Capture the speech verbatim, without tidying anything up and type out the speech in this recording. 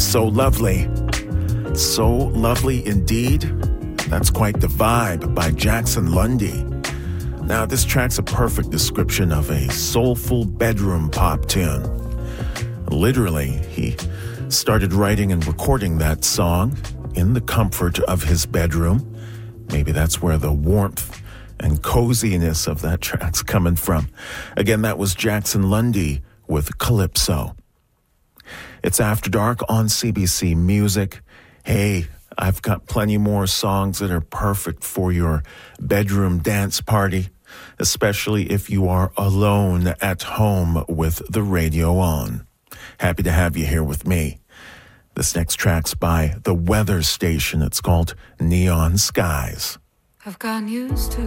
So lovely. So lovely indeed. That's quite the vibe by Jackson Lundy. Now, this track's a perfect description of a soulful bedroom pop tune. Literally, he started writing and recording that song in the comfort of his bedroom. Maybe that's where the warmth and coziness of that track's coming from. Again, that was Jackson Lundy with Calypso. It's After Dark on C B C Music. Hey, I've got plenty more songs that are perfect for your bedroom dance party, especially if you are alone at home with the radio on. Happy to have you here with me. This next track's by The Weather Station. It's called Neon Skies. I've gotten used to